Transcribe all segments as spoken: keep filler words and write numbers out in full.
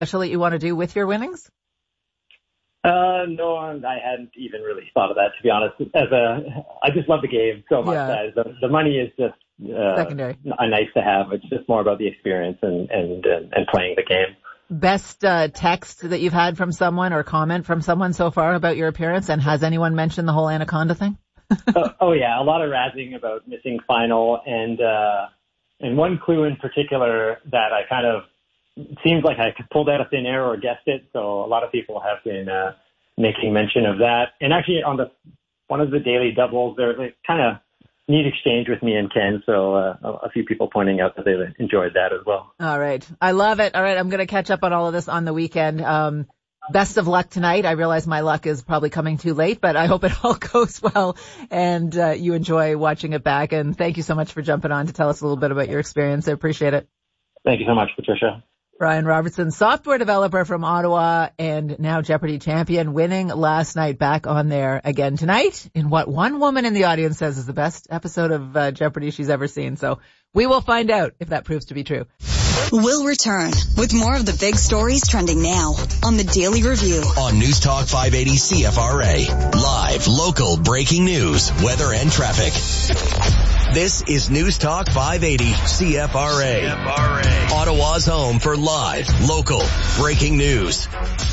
special that you want to do with your winnings? Uh, no, I hadn't even really thought of that, to be honest. As a, I just love the game so much Yeah. that the, the money is just uh, Secondary. a nice to have. It's just more about the experience and and and, and playing the game. Best uh, text that you've had from someone or comment from someone so far about your appearance, and has anyone mentioned the whole anaconda thing? oh, oh yeah, a lot of razzing about missing final, and uh, and one clue in particular that I kind of seems like I pulled out of thin air or guessed it. So a lot of people have been uh, making mention of that. And actually, on the one of the daily doubles, there's a kind of neat exchange with me and Ken. So uh, a few people pointing out that they enjoyed that as well. All right, I love it. All right, I'm going to catch up on all of this on the weekend. Um, Best of luck tonight. I realize my luck is probably coming too late, but I hope it all goes well and uh, you enjoy watching it back. And thank you so much for jumping on to tell us a little bit about your experience. I appreciate it. Thank you so much, Patricia. Ryan Robertson, software developer from Ottawa and now Jeopardy champion, winning last night, back on there again tonight in what one woman in the audience says is the best episode of uh, Jeopardy she's ever seen. So we will find out if that proves to be true. We'll return with more of the big stories trending now on the Daily Review. On News Talk five eighty C F R A. Live, local, breaking news, weather and traffic. This is News Talk five eighty C F R A. C F R A. Ottawa's home for live, local, breaking news.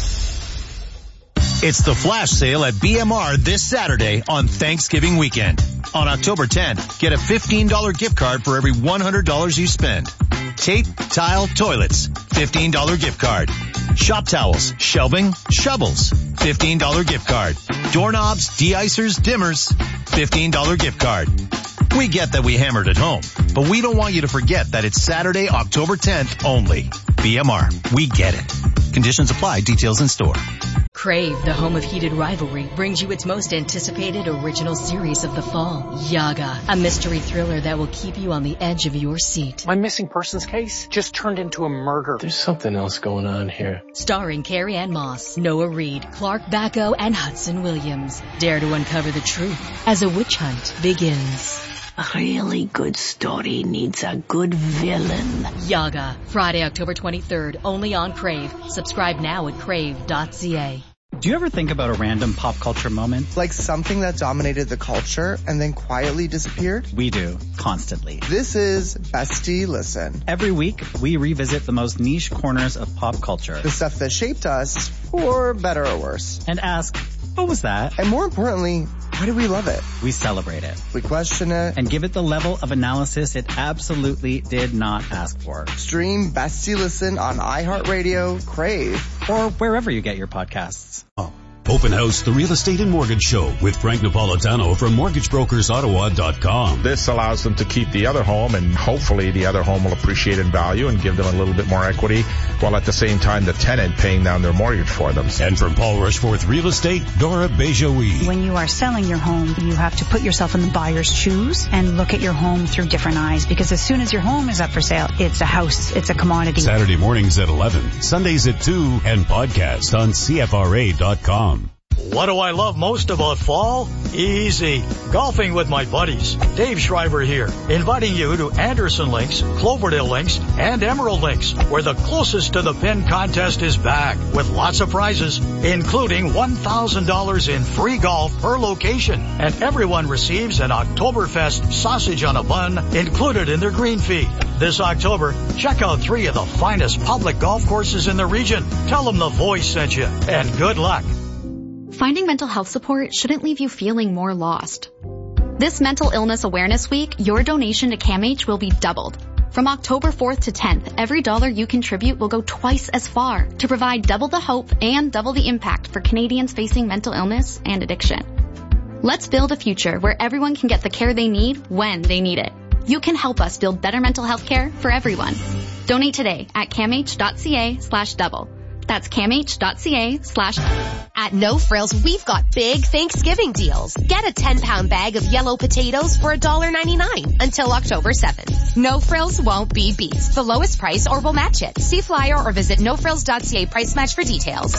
It's the flash sale at B M R this Saturday on Thanksgiving weekend. On October tenth, get a fifteen dollars gift card for every one hundred dollars you spend. Tape, tile, toilets, fifteen dollars gift card. Shop towels, shelving, shovels, fifteen dollars gift card. Doorknobs, de-icers, dimmers, fifteen dollars gift card. We get that we hammered at home, but we don't want you to forget that it's Saturday, October tenth only. B M R, we get it. Conditions apply, details in store. Crave, the home of heated rivalry, brings you its most anticipated original series of the fall, Yaga, a mystery thriller that will keep you on the edge of your seat. My missing persons case just turned into a murder. There's something else going on here. Starring Carrie Ann Moss, Noah Reid, Clark Bacco, and Hudson Williams. Dare to uncover the truth as a witch hunt begins. A really good story needs a good villain. Yaga, Friday, October twenty-third, only on Crave. Subscribe now at crave dot c a. Do you ever think about a random pop culture moment? Like something that dominated the culture and then quietly disappeared? We do, constantly. This is Bestie Listen. Every week, we revisit the most niche corners of pop culture. The stuff that shaped us, for better or worse. And ask, what was that? And more importantly, why do we love it? We celebrate it. We question it. And give it the level of analysis it absolutely did not ask for. Stream Bestie Listen on iHeartRadio, Crave, or wherever you get your podcasts. Oh. Open House, the Real Estate and Mortgage Show with Frank Napolitano from mortgage brokers ottawa dot com. This allows them to keep the other home, and hopefully the other home will appreciate in value and give them a little bit more equity, while at the same time the tenant paying down their mortgage for them. And from Paul Rushforth Real Estate, Dora Bejoui. When you are selling your home, you have to put yourself in the buyer's shoes and look at your home through different eyes, because as soon as your home is up for sale, it's a house, it's a commodity. Saturday mornings at eleven, Sundays at two, and podcast on C F R A dot com. What do I love most about fall? Easy. Golfing with my buddies. Dave Schreiber here, inviting you to Anderson Links, Cloverdale Links, and Emerald Links, where the closest to the pin contest is back with lots of prizes, including one thousand dollars in free golf per location. And everyone receives an Oktoberfest sausage on a bun included in their green fee. This October, check out three of the finest public golf courses in the region. Tell them the voice sent you, and good luck. Finding mental health support shouldn't leave you feeling more lost. This Mental Illness Awareness Week, your donation to CAMH will be doubled. From October fourth to tenth, every dollar you contribute will go twice as far to provide double the hope and double the impact for Canadians facing mental illness and addiction. Let's build a future where everyone can get the care they need when they need it. You can help us build better mental health care for everyone. Donate today at camh dot c a slash double. That's camh dot c a slash. At No Frills, we've got big Thanksgiving deals. Get a ten pound bag of yellow potatoes for one dollar ninety-nine until October seventh. No Frills won't be beat. The lowest price or we'll match it. See flyer or visit no frills dot c a price match for details.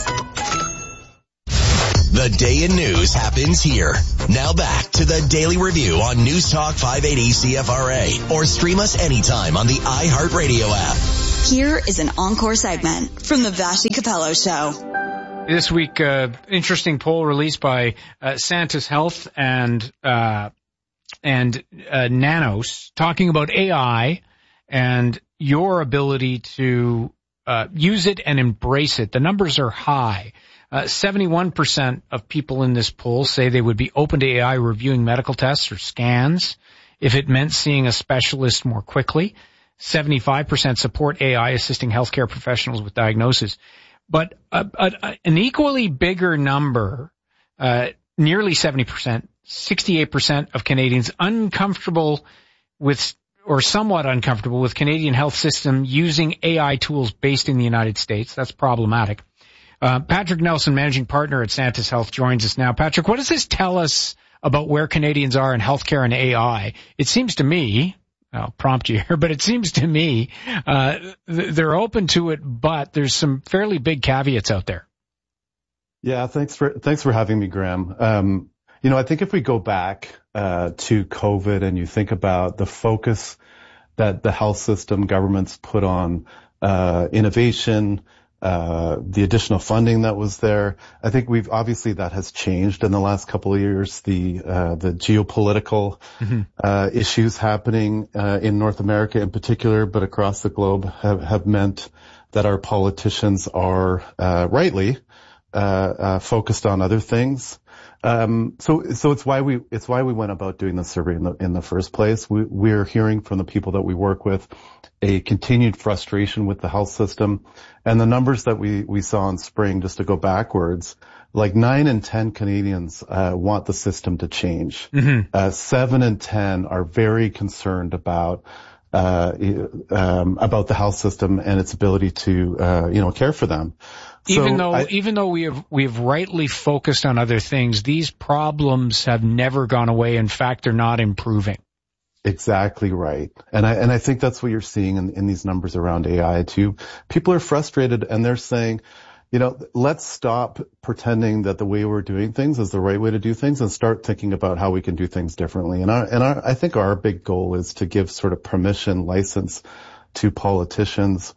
The day in news happens here. Now back to the Daily Review on News Talk five eighty C F R A, or stream us anytime on the iHeartRadio app. Here is an encore segment from the Vassy Capello Show. This week, uh, interesting poll released by uh, Santis Health and uh, and uh, Nanos, talking about A I and your ability to uh, use it and embrace it. The numbers are high. Uh, seventy-one percent of people in this poll say they would be open to A I reviewing medical tests or scans if it meant seeing a specialist more quickly. seventy-five percent support A I assisting healthcare professionals with diagnosis. But a, a, an equally bigger number, uh, nearly seventy percent, sixty-eight percent of Canadians uncomfortable with, or somewhat uncomfortable with Canadian health system using A I tools based in the United States. That's problematic. Uh, Patrick Nelson, managing partner at Santis Health, joins us now. Patrick, what does this tell us about where Canadians are in healthcare and A I? It seems to me, I'll prompt you here, but it seems to me uh th- they're open to it, but there's some fairly big caveats out there. Yeah, thanks for thanks for having me, Graham. Um, you know, I think if we go back uh to COVID and you think about the focus that the health system governments put on uh innovation, uh the additional funding that was there, I think we've obviously that has changed in the last couple of years. The uh the geopolitical mm-hmm. uh issues happening uh in North America in particular, but across the globe have, have meant that our politicians are uh rightly uh, uh focused on other things. Um so so it's why we it's why we went about doing the survey in the in the first place. We we're hearing from the people that we work with a continued frustration with the health system. And the numbers that we, we saw in spring, just to go backwards, like nine in ten Canadians uh, want the system to change. Mm-hmm. Uh, seven in ten are very concerned about uh, um, about the health system and its ability to uh, you know care for them. Even so though I, even though we have we have rightly focused on other things, these problems have never gone away. In fact, they're not improving. Exactly right. And I, and I think that's what you're seeing in, in these numbers around A I too. People are frustrated and they're saying, you know, let's stop pretending that the way we're doing things is the right way to do things and start thinking about how we can do things differently. And our, and our, I think our big goal is to give sort of permission, license to politicians,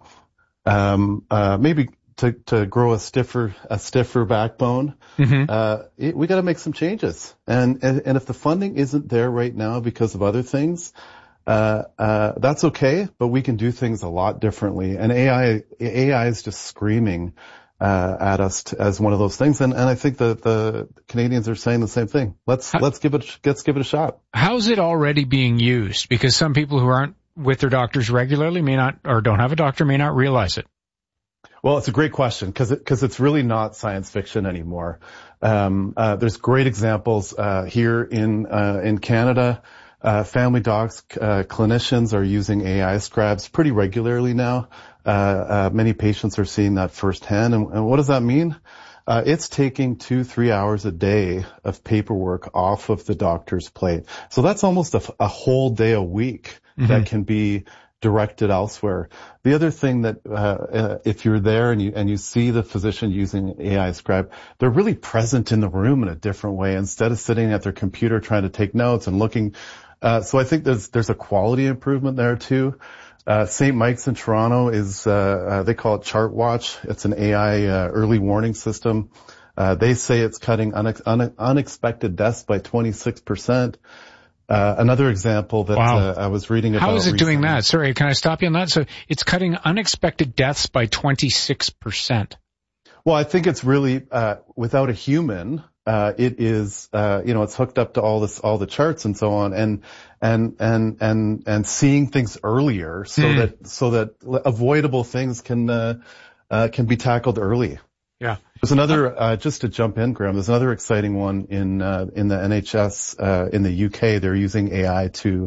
um, uh, maybe to, to grow a stiffer, a stiffer backbone. Mm-hmm. Uh, it, we got to make some changes. And, and, and if the funding isn't there right now because of other things, uh, uh, that's okay, but we can do things a lot differently. And A I, A I is just screaming, uh, at us to, as one of those things. And, and I think that the Canadians are saying the same thing. Let's, How, let's give it, let's give it a shot. How's it already being used? Because some people who aren't with their doctors regularly may not, or don't have a doctor, may not realize it. Well, it's a great question because it, because it's really not science fiction anymore. Um, uh, there's great examples uh, here in uh, in Canada. Uh, family docs, uh, clinicians are using A I scribes pretty regularly now. Uh, uh, many patients are seeing that firsthand. And, and what does that mean? Uh, it's taking two, three hours a day of paperwork off of the doctor's plate. So that's almost a, a whole day a week mm-hmm. that can be directed elsewhere. The other thing that, uh, uh, if you're there and you, and you see the physician using A I scribe, they're really present in the room in a different way instead of sitting at their computer trying to take notes and looking. Uh, so I think there's, there's a quality improvement there too. Uh, Saint Mike's in Toronto is, uh, uh, they call it ChartWatch. It's an A I, uh, early warning system. Uh, they say it's cutting une- une- unexpected deaths by twenty-six percent. Uh, another example that wow. uh, I was reading about. How is it recently. doing that? Sorry, can I stop you on that? So it's cutting unexpected deaths by twenty-six percent. Well, I think it's really, uh, without a human, uh, it is, uh, you know, it's hooked up to all this, all the charts and so on and, and, and, and, and seeing things earlier so mm. that, so that avoidable things can, uh, uh, can be tackled early. Yeah. There's another, uh, just to jump in, Graham, there's another exciting one in, uh, in the N H S, uh, in the U K. They're using A I to,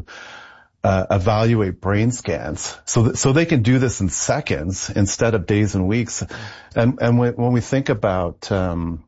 uh, evaluate brain scans. So, th- so they can do this in seconds instead of days and weeks. And, and when, when we think about, um,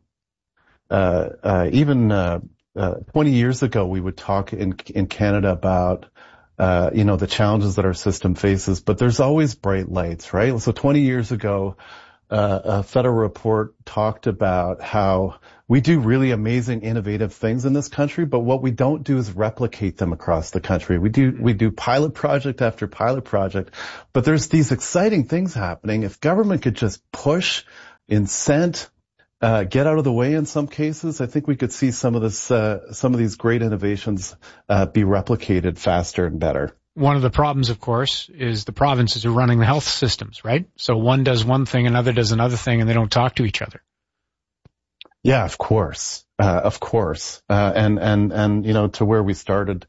uh, uh, even, uh, uh, twenty years ago, we would talk in, in Canada about, uh, you know, the challenges that our system faces, but there's always bright lights, right? So twenty years ago, uh, a federal report talked about how we do really amazing, innovative things in this country, but what we don't do is replicate them across the country. We do, we do pilot project after pilot project, but there's these exciting things happening. If government could just push, incent, uh, get out of the way in some cases, I think we could see some of this, uh, some of these great innovations, uh, be replicated faster and better. One of the problems, of course, is the provinces are running the health systems, right? So one does one thing, another does another thing, and they don't talk to each other. Yeah, of course, uh, of course, uh, and and and you know, to where we started,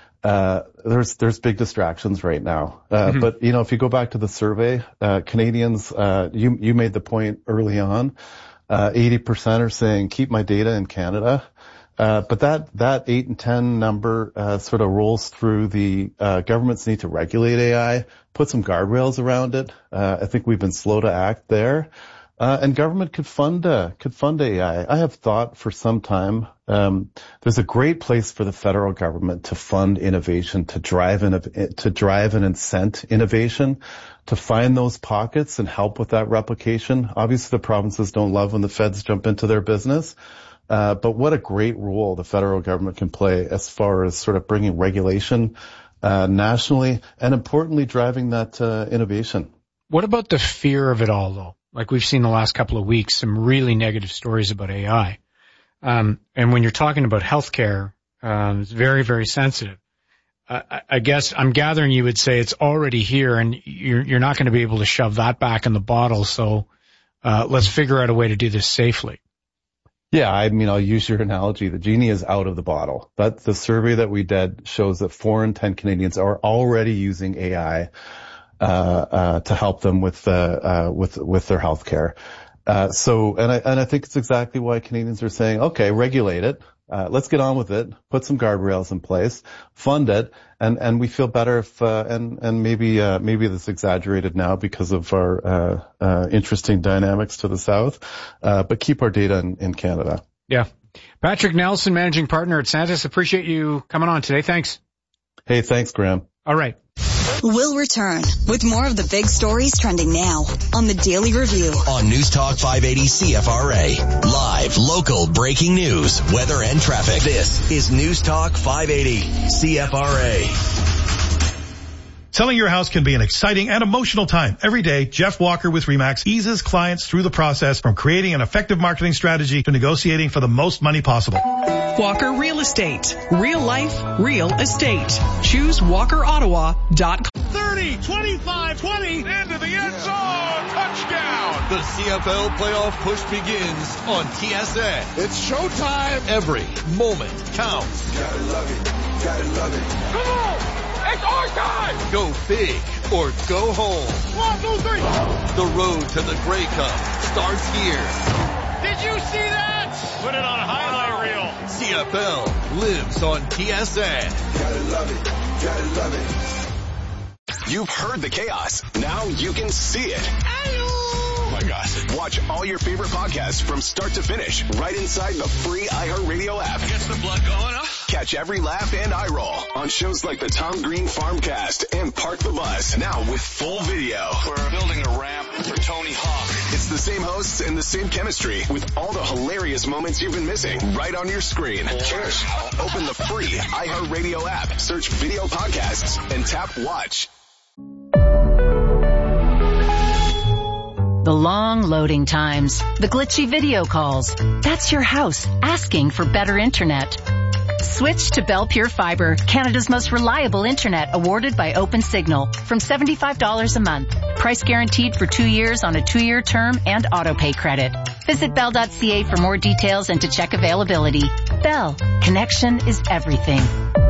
uh, there's there's big distractions right now. Uh, mm-hmm. But you know, if you go back to the survey, uh, Canadians, uh, you you made the point early on, uh, eighty percent are saying keep my data in Canada. Uh, but that, that eight and ten number, uh, sort of rolls through the, uh, governments need to regulate A I, put some guardrails around it. Uh, I think we've been slow to act there. Uh, and government could fund, uh, could fund A I. I have thought for some time, um, there's a great place for the federal government to fund innovation, to drive in, to drive and incent innovation, to find those pockets and help with that replication. Obviously the provinces don't love when the feds jump into their business. Uh, but what a great role the federal government can play as far as sort of bringing regulation, uh, nationally and importantly driving that, uh, innovation. What about the fear of it all though? Like we've seen the last couple of weeks, some really negative stories about A I. Um, and when you're talking about healthcare, um, it's very, very sensitive. Uh, I, I guess I'm gathering you would say it's already here and you're, you're not going to be able to shove that back in the bottle. So, uh, let's figure out a way to do this safely. Yeah, I mean, I'll use your analogy. The genie is out of the bottle. But the survey that we did shows that four in ten Canadians are already using A I, uh, uh, to help them with, uh, uh, with, with their healthcare. Uh, so, and I, and I think it's exactly why Canadians are saying, okay, regulate it. Uh, let's get on with it. Put some guardrails in place, fund it, and, and we feel better if, uh, and, and maybe, uh, maybe this exaggerated now because of our, uh, uh, interesting dynamics to the south, uh, but keep our data in, in Canada. Yeah. Patrick Nelson, managing partner at Santis. Appreciate you coming on today. Thanks. Hey, thanks, Graham. All right. We'll return with more of the big stories trending now on the Daily Review. On News Talk five eighty C F R A. Live, local, breaking news, weather and traffic. This is News Talk five eighty C F R A. Selling your house can be an exciting and emotional time. Every day, Jeff Walker with RE/MAX eases clients through the process from creating an effective marketing strategy to negotiating for the most money possible. Walker Real Estate. Real life, real estate. Choose walker ottawa dot com. thirty, twenty-five, twenty, into the end zone. Touchdown. The C F L playoff push begins on T S N. It's showtime. Every moment counts. Gotta love it. Gotta love it. Come on. It's our time! Go big or go home. One, two, three. The road to the Grey Cup starts here. Did you see that? Put it on a highlight reel. C F L lives on T S N. Gotta love it. Gotta love it. You've heard the chaos. Now you can see it. Oh my gosh. Watch all your favorite podcasts from start to finish right inside the free iHeartRadio app. Gets the blood going, huh? Catch every laugh and eye roll on shows like the Tom Green Farmcast and Park the Bus. Now with full video. We're building a ramp for Tony Hawk. It's the same hosts and the same chemistry with all the hilarious moments you've been missing right on your screen. Cheers. Open the free iHeartRadio app, search video podcasts, and tap watch. The long loading times, the glitchy video calls. That's your house asking for better internet. Switch to Bell Pure Fiber, Canada's most reliable internet, awarded by OpenSignal, from seventy-five dollars a month. Price guaranteed for two years on a two-year term and auto-pay credit. Visit bell dot c a for more details and to check availability. Bell, connection is everything.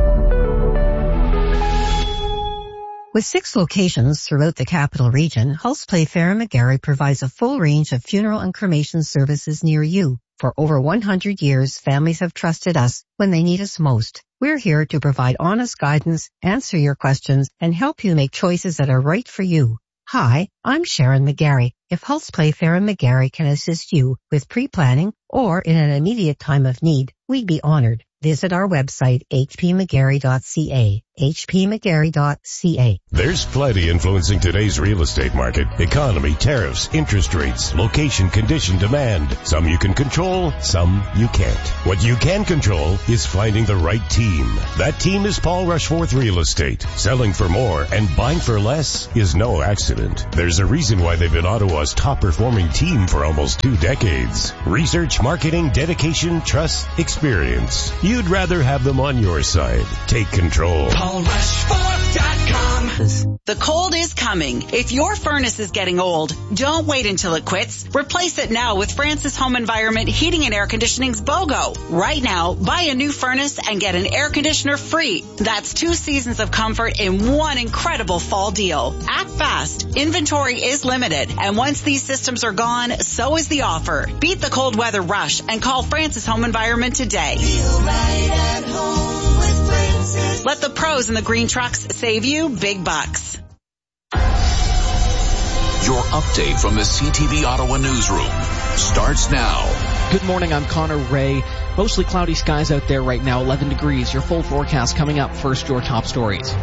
With six locations throughout the capital region, Hulse Playfair and McGarry provides a full range of funeral and cremation services near you. For over one hundred years, families have trusted us when they need us most. We're here to provide honest guidance, answer your questions, and help you make choices that are right for you. Hi, I'm Sharon McGarry. If Hulse Playfair and McGarry can assist you with pre-planning or in an immediate time of need, we'd be honored. Visit our website, h p mcgarry dot c a. h p mcgarry dot c a. There's plenty influencing today's real estate market. Economy, tariffs, interest rates, location, condition, demand. Some you can control, some you can't. What you can control is finding the right team. That team is Paul Rushforth Real Estate. Selling for more and buying for less is no accident. There's a reason why they've been Ottawa's top performing team for almost two decades. Research, marketing, dedication, trust, experience. You'd rather have them on your side. Take control. Paul Rushforth dot com. The cold is coming. If your furnace is getting old, don't wait until it quits. Replace it now with Francis Home Environment Heating and Air Conditioning's BOGO. Right now, buy a new furnace and get an air conditioner free. That's two seasons of comfort in one incredible fall deal. Act fast. Inventory is limited. And once these systems are gone, so is the offer. Beat the cold weather rush and call Francis Home Environment today. Feel right at home with Francis. Let the pros in the green trucks save you big bucks. Your update from the C T V Ottawa newsroom starts now. Good morning, I'm Connor Ray. Mostly cloudy skies out there right now, eleven degrees. Your full forecast coming up. First, your top stories.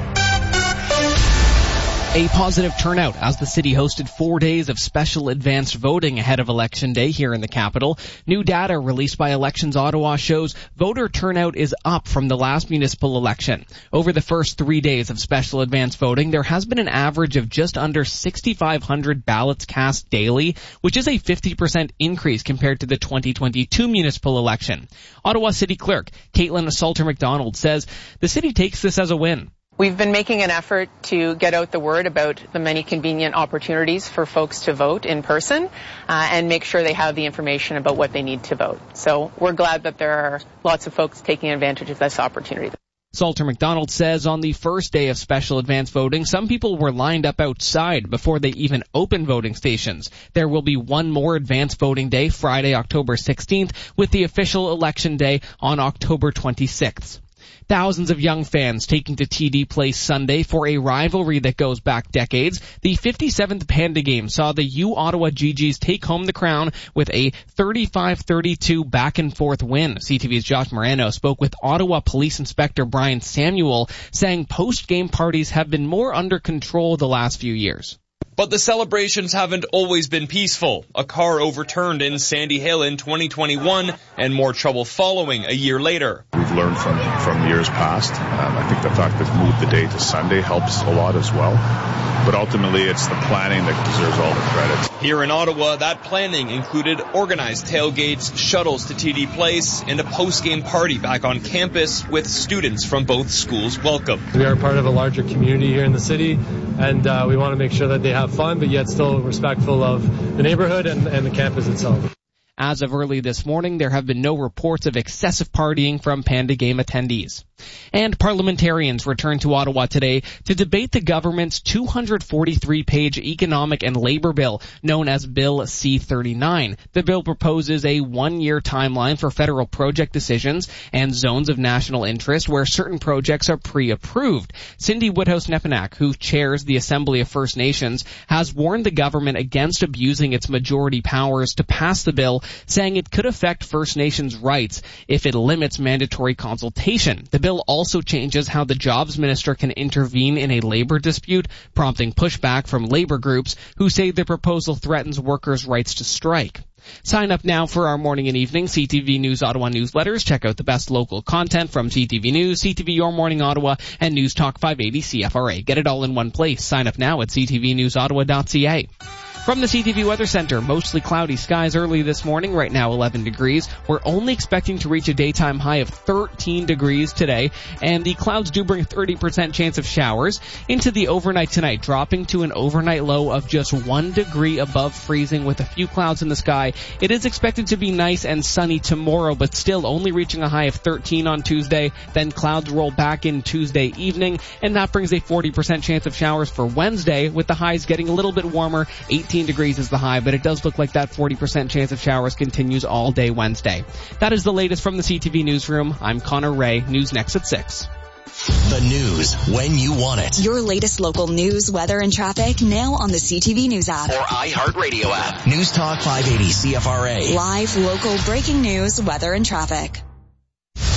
A positive turnout as the city hosted four days of special advanced voting ahead of Election Day here in the capital. New data released by Elections Ottawa shows voter turnout is up from the last municipal election. Over the first three days of special advanced voting, there has been an average of just under sixty-five hundred ballots cast daily, which is a fifty percent increase compared to the twenty twenty-two municipal election. Ottawa City Clerk Caitlin Salter McDonald says the city takes this as a win. We've been making an effort to get out the word about the many convenient opportunities for folks to vote in person uh, and make sure they have the information about what they need to vote. So we're glad that there are lots of folks taking advantage of this opportunity. Salter McDonald says on the first day of special advance voting, some people were lined up outside before they even opened voting stations. There will be one more advance voting day, Friday, October sixteenth, with the official election day on October twenty-sixth. Thousands of young fans taking to T D Place Sunday for a rivalry that goes back decades. The fifty-seventh Panda Game saw the U Ottawa G Gs take home the crown with a thirty-five thirty-two back-and-forth win. C T V's Josh Moreno spoke with Ottawa Police Inspector Brian Samuel, saying post-game parties have been more under control the last few years. But the celebrations haven't always been peaceful. A car overturned in Sandy Hill in twenty twenty-one and more trouble following a year later. We've learned from, from years past. Um, I think the fact that we moved the day to Sunday helps a lot as well. But ultimately, it's the planning that deserves all the credit. Here in Ottawa, that planning included organized tailgates, shuttles to T D Place, and a post-game party back on campus with students from both schools welcome. We are part of a larger community here in the city, and uh, we want to make sure that they have fun, but yet still respectful of the neighborhood and, and the campus itself. As of early this morning, there have been no reports of excessive partying from Panda Game attendees. And parliamentarians returned to Ottawa today to debate the government's two hundred forty-three page economic and labor bill, known as Bill C thirty-nine. The bill proposes a one-year timeline for federal project decisions and zones of national interest where certain projects are pre-approved. Cindy Woodhouse-Nepenak, who chairs the Assembly of First Nations, has warned the government against abusing its majority powers to pass the bill, saying it could affect First Nations rights if it limits mandatory consultation. The bill also changes how the jobs minister can intervene in a labor dispute, prompting pushback from labor groups who say the proposal threatens workers' rights to strike. Sign up now for our morning and evening C T V News Ottawa newsletters. Check out the best local content from C T V News, C T V Your Morning Ottawa, and News Talk five eighty C F R A. Get it all in one place. Sign up now at c t v news ottawa dot c a. From the C T V Weather Center, mostly cloudy skies early this morning, right now eleven degrees. We're only expecting to reach a daytime high of thirteen degrees today, and the clouds do bring thirty percent chance of showers into the overnight tonight, dropping to an overnight low of just one degree above freezing with a few clouds in the sky. It is expected to be nice and sunny tomorrow, but still only reaching a high of thirteen on Tuesday. Then clouds roll back in Tuesday evening, and that brings a forty percent chance of showers for Wednesday, with the highs getting a little bit warmer. eighteen degrees is the high, but it does look like that forty percent chance of showers continues all day Wednesday. That is the latest from the C T V Newsroom. I'm Connor Ray. News next at six. The news when you want it. Your latest local news, weather, and traffic now on the C T V News app. Or iHeartRadio app. News Talk five eighty C F R A. Live, local, breaking news, weather, and traffic.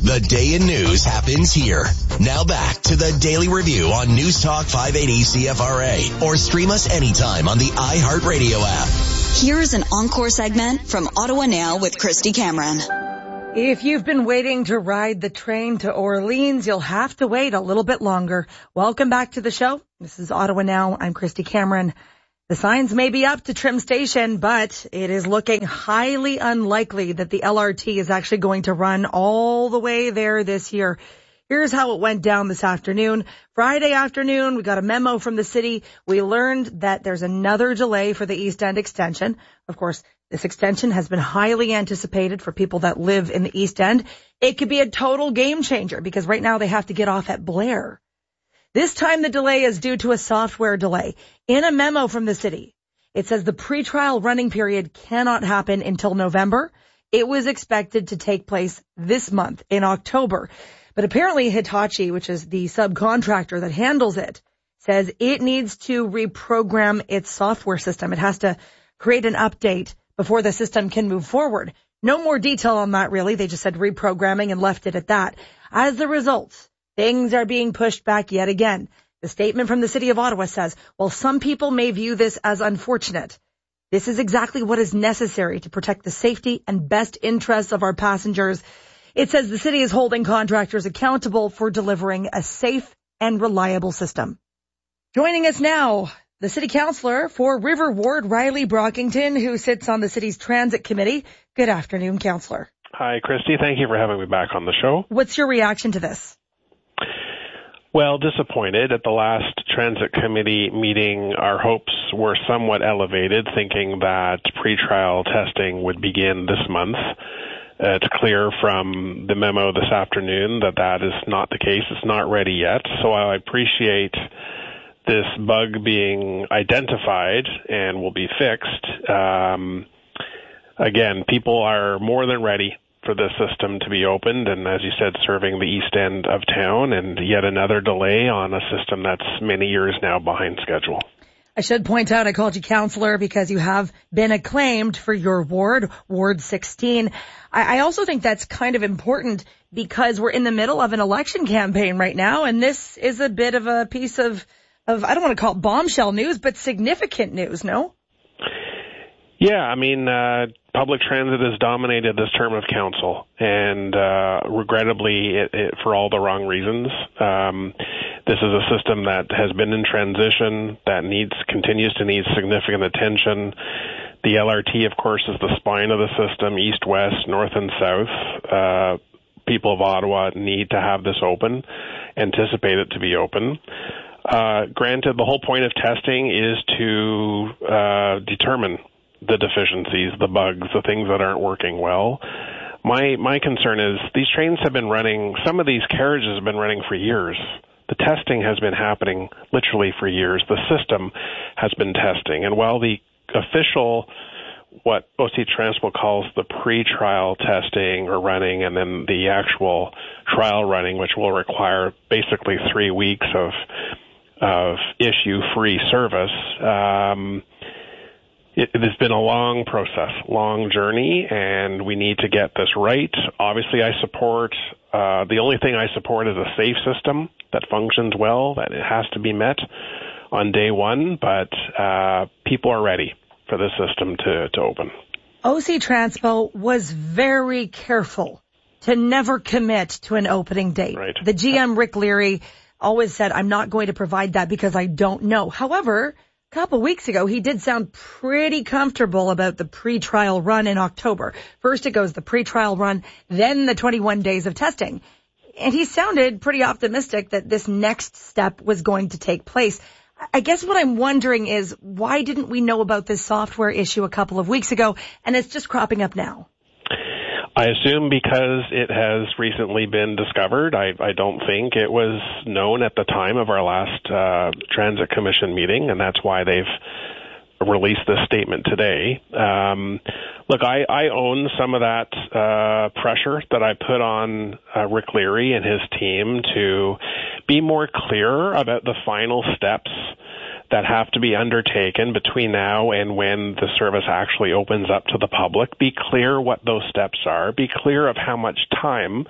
The day in news happens here. Now back to the Daily Review on News Talk five eighty C F R A, or stream us anytime on the iHeartRadio app. Here's an encore segment from Ottawa Now with Christy Cameron. If you've been waiting to ride the train to Orleans, you'll have to wait a little bit longer. Welcome back to the show. This is Ottawa Now. I'm Christy Cameron. The signs may be up to Trim Station, but it is looking highly unlikely that the L R T is actually going to run all the way there this year. Here's how it went down this afternoon. Friday afternoon, we got a memo from the city. We learned that there's another delay for the East End extension. Of course, this extension has been highly anticipated for people that live in the East End. It could be a total game changer because right now they have to get off at Blair. This time the delay is due to a software delay. In a memo from the city, it says the pretrial running period cannot happen until November. It was expected to take place this month in October. But apparently Hitachi, which is the subcontractor that handles it, says it needs to reprogram its software system. It has to create an update before the system can move forward. No more detail on that, really. They just said reprogramming and left it at that. As a result, things are being pushed back yet again. The statement from the city of Ottawa says, while some people may view this as unfortunate, this is exactly what is necessary to protect the safety and best interests of our passengers. It says the city is holding contractors accountable for delivering a safe and reliable system. Joining us now, the city councillor for River Ward, Riley Brockington, who sits on the city's transit committee. Good afternoon, councillor. Hi, Christy. Thank you for having me back on the show. What's your reaction to this? Well, disappointed. At the last transit committee meeting, our hopes were somewhat elevated, thinking that pretrial testing would begin this month. Uh, it's clear from the memo this afternoon that that is not the case. It's not ready yet. So I appreciate this bug being identified and will be fixed. Um, again, people are more than ready for the system to be opened, and as you said, serving the east end of town, and yet another delay on a system that's many years now behind schedule. I should point out I called you councillor because you have been acclaimed for your ward, Ward sixteen. I, I also think that's kind of important because we're in the middle of an election campaign right now, and this is a bit of a piece of, of I don't want to call it bombshell news, but significant news, no? Yeah, I mean, uh, public transit has dominated this term of council, and uh, regrettably, it, it, for all the wrong reasons. Um, this is a system that has been in transition, that needs continues to need significant attention. The L R T, of course, is the spine of the system, east, west, north, and south. Uh, people of Ottawa need to have this open, anticipate it to be open. Uh, granted, the whole point of testing is to uh, determine the deficiencies, the bugs, the things that aren't working well. My my concern is these trains have been running, some of these carriages have been running for years. The testing has been happening literally for years. The system has been testing. And while the official, what O C Transport calls the pre-trial testing or running, and then the actual trial running, which will require basically three weeks of, of issue-free service, um, It, it has been a long process, long journey, and we need to get this right. Obviously, I support, uh, the only thing I support is a safe system that functions well, that it has to be met on day one, but uh, people are ready for the system to, to open. O C Transpo was very careful to never commit to an opening date. Right. The G M, Rick Leary, always said, I'm not going to provide that because I don't know. However, a couple weeks ago, he did sound pretty comfortable about the pre-trial run in October. First it goes the pre-trial run, then the twenty-one days of testing. And he sounded pretty optimistic that this next step was going to take place. I guess what I'm wondering is, why didn't we know about this software issue a couple of weeks ago, and it's just cropping up now? I assume because it has recently been discovered. I, I don't think it was known at the time of our last uh, Transit Commission meeting, and that's why they've released this statement today. Um, look, I, I own some of that uh, pressure that I put on uh, Rick Leary and his team to be more clear about the final steps that have to be undertaken between now and when the service actually opens up to the public. Be clear what those steps are. Be clear of how much time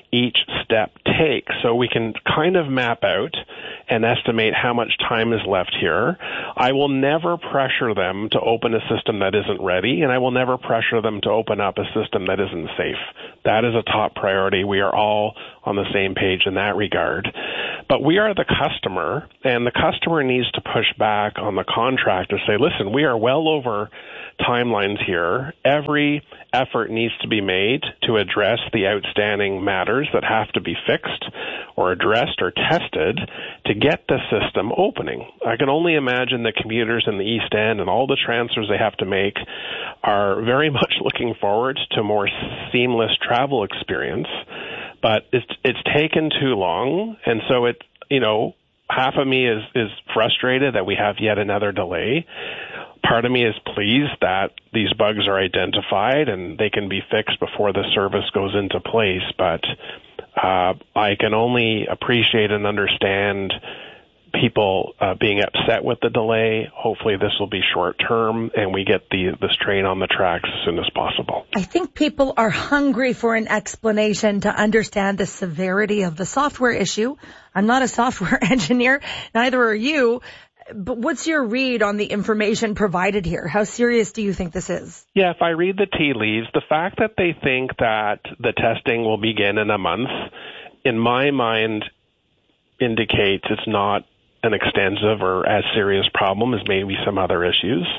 each step takes so we can kind of map out and estimate how much time is left here. I will never pressure them to open a system that isn't ready, and I will never pressure them to open up a system that isn't safe. That is a top priority. We are all on the same page in that regard. But we are the customer, and the customer needs to push back on the contractor, say, listen, we are well over timelines here. Every effort needs to be made to address the outstanding matters that have to be fixed or addressed or tested to get the system opening. I can only imagine the commuters in the East End and all the transfers they have to make are very much looking forward to a more seamless travel experience. But it's it's taken too long, and so it, you know, half of me is, is frustrated that we have yet another delay. Part of me is pleased that these bugs are identified and they can be fixed before the service goes into place. But uh, I can only appreciate and understand people uh, being upset with the delay. Hopefully this will be short term and we get the this train on the tracks as soon as possible. I think people are hungry for an explanation to understand the severity of the software issue. I'm not a software engineer, neither are you. But what's your read on the information provided here? How serious do you think this is? Yeah, if I read the tea leaves, the fact that they think that the testing will begin in a month, in my mind, indicates it's not an extensive or as serious problem as maybe some other issues.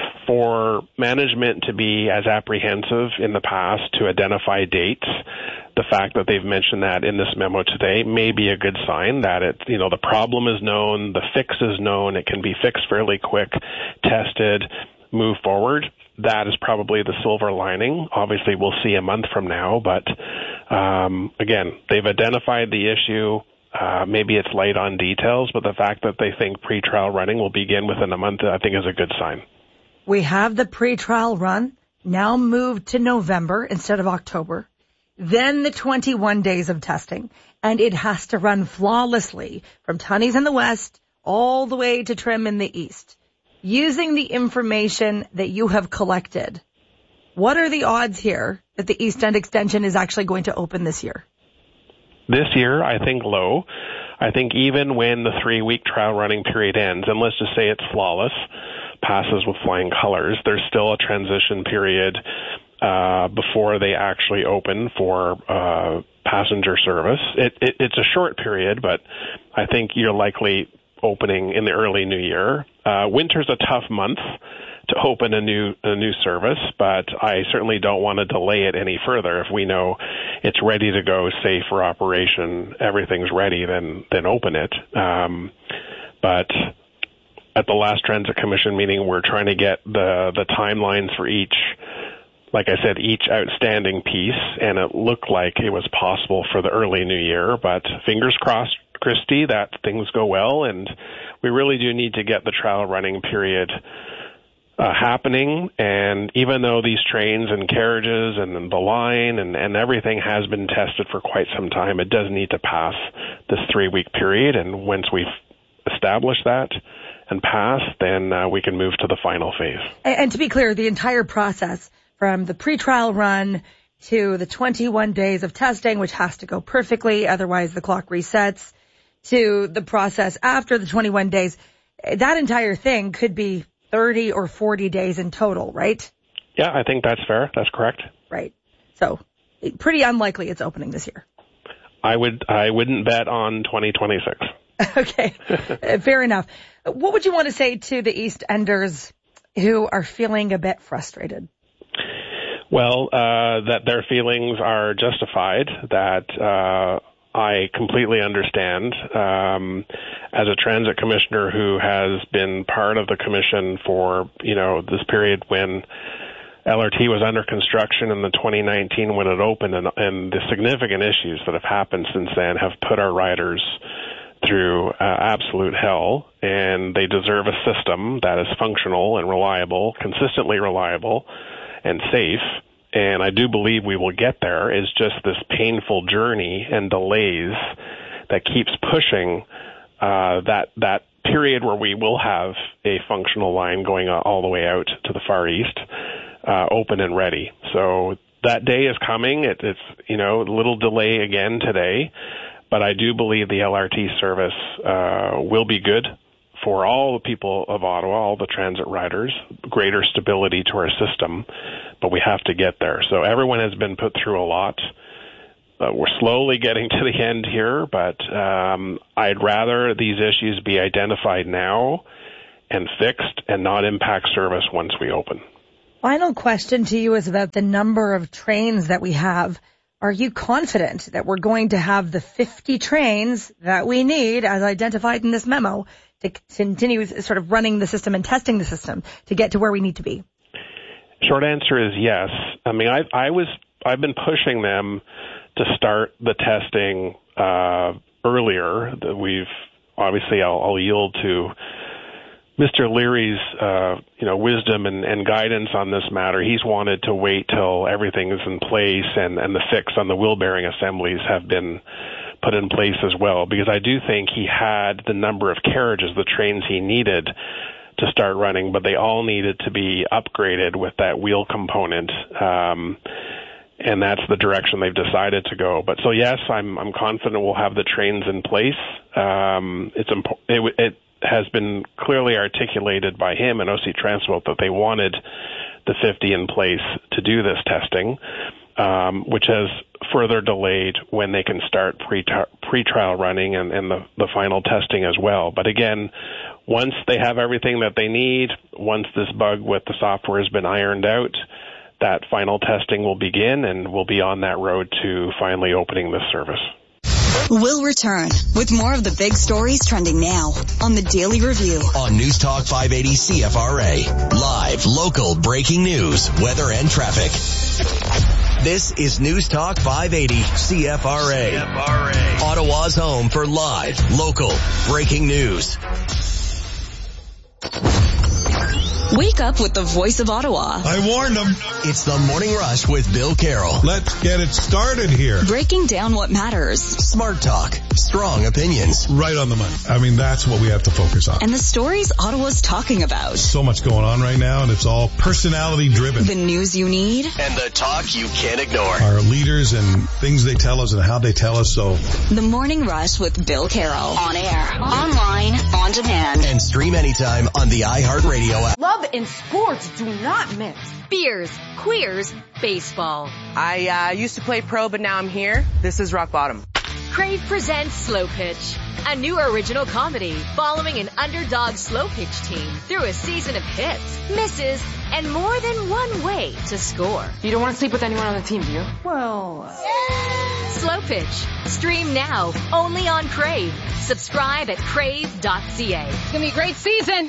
For management to be as apprehensive in the past to identify dates, the fact that they've mentioned that in this memo today may be a good sign that it, you know, the problem is known, the fix is known, it can be fixed fairly quick, tested, move forward. That is probably the silver lining. Obviously, we'll see a month from now, but um, again, they've identified the issue. Uh, maybe it's light on details, but the fact that they think pre-trial running will begin within a month, I think is a good sign. We have the pre-trial run now moved to November instead of October. Then the twenty-one days of testing, and it has to run flawlessly from Tunney's in the west all the way to Trim in the east. Using the information that you have collected, what are the odds here that the East End extension is actually going to open this year? This year, I think low. I think even when the three-week trial running period ends, and let's just say it's flawless, passes with flying colors, there's still a transition period uh, before they actually open for uh, passenger service. It, it, it's a short period, but I think you're likely opening in the early new year. Uh, winter's a tough month to open a new a new service, but I certainly don't want to delay it any further. If we know it's ready to go, safe for operation, everything's ready, then then open it. Um, but at the last Transit Commission meeting, we're trying to get the the timelines for each, like I said, each outstanding piece, and it looked like it was possible for the early new year, but fingers crossed, Christy, that things go well, and we really do need to get the trial running period Uh, happening. And even though these trains and carriages and the line and, and everything has been tested for quite some time, it does need to pass this three-week period. And once we've established that and passed, then uh, we can move to the final phase. And, and to be clear, the entire process from the pre-trial run to the twenty-one days of testing, which has to go perfectly, otherwise the clock resets, to the process after the twenty-one days, that entire thing could be thirty or forty days in total, right? Yeah, I think that's fair. That's correct. Right. So pretty unlikely it's opening this year. I would, I wouldn't bet on twenty twenty-six. Okay. Fair enough. What would you want to say to the East Enders who are feeling a bit frustrated? Well, uh, that their feelings are justified, that, uh, I completely understand. Um, as a transit commissioner who has been part of the commission for, you know, this period when L R T was under construction in the twenty nineteen when it opened, and, and the significant issues that have happened since then have put our riders through uh, absolute hell, and they deserve a system that is functional and reliable, consistently reliable and safe. And I do believe we will get there. It's just this painful journey and delays that keeps pushing uh, that that period where we will have a functional line going all the way out to the Far East, uh, open and ready. So that day is coming. It, it's, you know, a little delay again today, but I do believe the L R T service uh, will be good for all the people of Ottawa, all the transit riders, greater stability to our system, but we have to get there. So everyone has been put through a lot. Uh, we're slowly getting to the end here, but um, I'd rather these issues be identified now and fixed and not impact service once we open. Final question to you is about the number of trains that we have. Are you confident that we're going to have the fifty trains that we need, as identified in this memo, to continue sort of running the system and testing the system to get to where we need to be? Short answer is yes. I mean, I, I was, I've been pushing them to start the testing uh, earlier. That we've obviously, I'll, I'll yield to Mister Leary's, uh, you know, wisdom and, and guidance on this matter. He's wanted to wait till everything is in place and, and the fix on the wheel bearing assemblies have been put in place as well, because I do think he had the number of carriages, the trains he needed to start running, but they all needed to be upgraded with that wheel component. Um, and that's the direction they've decided to go. But so yes, I'm, I'm confident we'll have the trains in place. Um, it's impo- it, it has been clearly articulated by him and O C Transworld that they wanted the fifty in place to do this testing, um, which has further delayed when they can start pre pre-trial running and, and the, the final testing as well. But again, once they have everything that they need, once this bug with the software has been ironed out, that final testing will begin and we'll be on that road to finally opening this service. We'll return with more of the big stories trending now on the Daily Review. On News Talk five eighty C F R A. Live, local, breaking news, weather and traffic. This is News Talk five eighty C F R A. C F R A. Ottawa's home for live, local, breaking news. Wake up with the voice of Ottawa. I warned them. It's the Morning Rush with Bill Carroll. Let's get it started here. Breaking down what matters. Smart talk. Strong opinions. Right on the money. I mean, that's what we have to focus on. And the stories Ottawa's talking about. So much going on right now, and it's all personality driven. The news you need. And the talk you can't ignore. Our leaders and things they tell us and how they tell us. So The Morning Rush with Bill Carroll. On air, online, on demand. And stream anytime on the iHeartRadio app. Love and sports do not mix. Beers, queers, baseball. I uh, used to play pro, but now I'm here. This is rock bottom. Crave presents Slow Pitch, a new original comedy following an underdog slow pitch team through a season of hits, misses, and more than one way to score. You don't want to sleep with anyone on the team, do you? Well, yeah. Slow Pitch. Stream now, only on Crave. Subscribe at crave dot c a. It's going to be a great season.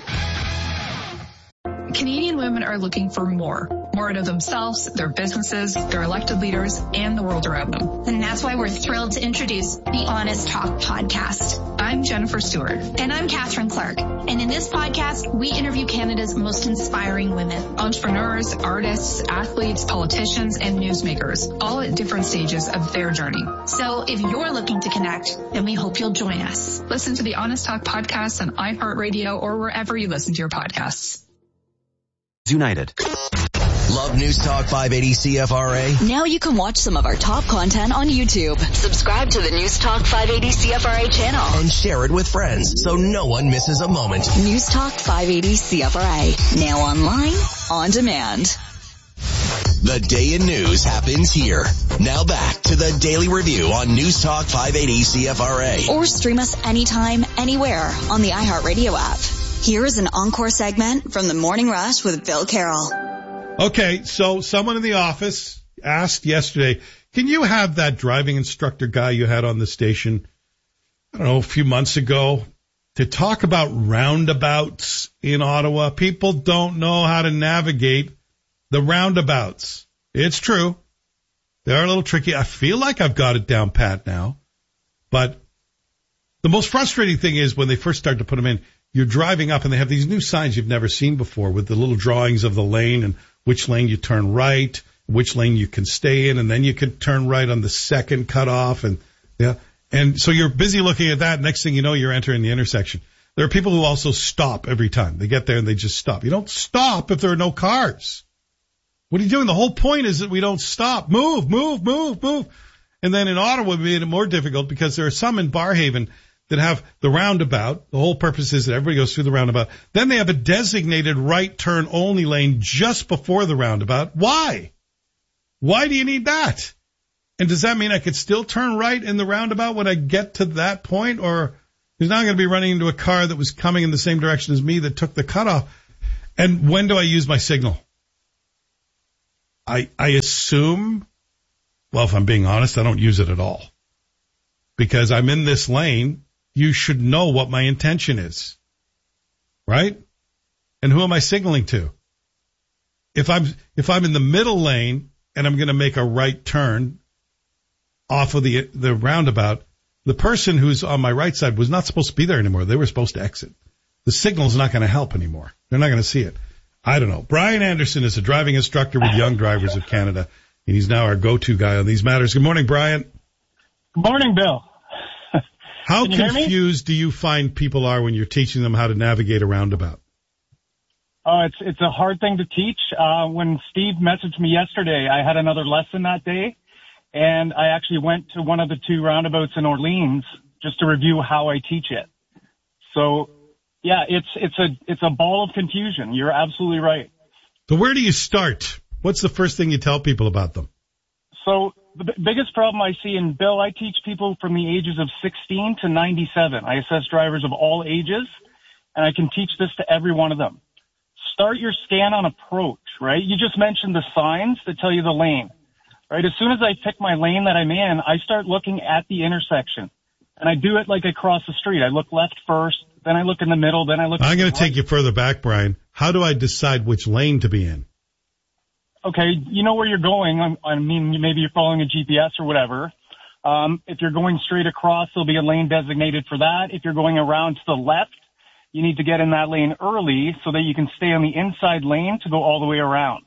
Canadian women are looking for more. More out of themselves, their businesses, their elected leaders, and the world around them. And that's why we're thrilled to introduce the Honest Talk podcast. I'm Jennifer Stewart. And I'm Catherine Clark. And in this podcast, we interview Canada's most inspiring women. Entrepreneurs, artists, athletes, politicians, and newsmakers, all at different stages of their journey. So if you're looking to connect, then we hope you'll join us. Listen to the Honest Talk podcast on iHeartRadio or wherever you listen to your podcasts. United. Love News Talk five eighty C F R A? Now you can watch some of our top content on YouTube. Subscribe to the News Talk five eighty C F R A channel. And share it with friends so no one misses a moment. News Talk five eighty C F R A. Now online, on demand. The day in news happens here. Now back to the Daily Review on News Talk five eighty C F R A. Or stream us anytime, anywhere on the iHeartRadio app. Here is an encore segment from the Morning Rush with Bill Carroll. Okay, so someone in the office asked yesterday, can you have that driving instructor guy you had on the station, I don't know, a few months ago, to talk about roundabouts in Ottawa? People don't know how to navigate the roundabouts. It's true. They're a little tricky. I feel like I've got it down pat now. But the most frustrating thing is when they first start to put them in, you're driving up and they have these new signs you've never seen before with the little drawings of the lane and which lane you turn right, which lane you can stay in, and then you can turn right on the second cutoff. And yeah, and so you're busy looking at that. Next thing you know, you're entering the intersection. There are people who also stop every time. They get there and they just stop. You don't stop if there are no cars. What are you doing? The whole point is that we don't stop. Move, move, move, move. And then in Ottawa, we made it more difficult because there are some in Barhaven that have the roundabout. The whole purpose is that everybody goes through the roundabout. Then they have a designated right turn only lane just before the roundabout. Why? Why do you need that? And does that mean I could still turn right in the roundabout when I get to that point? Or is now going to be running into a car that was coming in the same direction as me that took the cutoff? And when do I use my signal? I I assume, well, if I'm being honest, I don't use it at all. Because I'm in this lane, you should know what my intention is. Right? And who am I signaling to? If I'm if I'm in the middle lane and I'm going to make a right turn off of the the roundabout, the person who's on my right side was not supposed to be there anymore. They were supposed to exit. The signal's not going to help anymore. They're not going to see it. I don't know. Brian Anderson is a driving instructor with Young Drivers of Canada, and he's now our go-to guy on these matters. Good morning, Brian. Good morning, Bill. How confused do you find people are when you're teaching them how to navigate a roundabout? Oh, it's it's a hard thing to teach. Uh, when Steve messaged me yesterday, I had another lesson that day, and I actually went to one of the two roundabouts in Orleans just to review how I teach it. So, yeah, it's it's a it's a ball of confusion. You're absolutely right. So where do you start? What's the first thing you tell people about them? So the b- biggest problem I see, and Bill, I teach people from the ages of sixteen to ninety-seven. I assess drivers of all ages, and I can teach this to every one of them. Start your scan on approach, right? You just mentioned the signs that tell you the lane, right? As soon as I pick my lane that I'm in, I start looking at the intersection. And I do it like I cross the street. I look left first, then I look in the middle, then I look... I'm going to take you further back, Brian. How do I decide which lane to be in? Okay, you know where you're going. I, I mean, maybe you're following a G P S or whatever. Um, if you're going straight across, there'll be a lane designated for that. If you're going around to the left, you need to get in that lane early so that you can stay on the inside lane to go all the way around.